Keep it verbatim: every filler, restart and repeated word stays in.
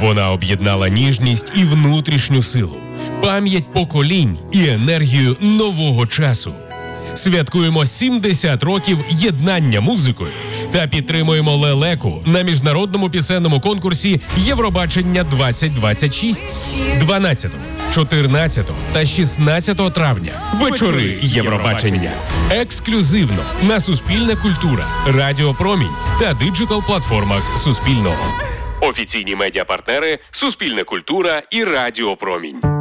Вона об'єднала ніжність і внутрішню силу, пам'ять поколінь і енергію нового часу. Святкуємо сімдесят років єднання музикою та підтримуємо лелеку на міжнародному пісенному конкурсі Євробачення двадцять двадцять шість дванадцятого, чотирнадцятого та шістнадцятого травня. Вечори Євробачення. Ексклюзивно на Суспільне культура, Радіо Промінь та диджитал-платформах Суспільного. Офіційні медіапартнери Суспільне культура і Радіо Промінь.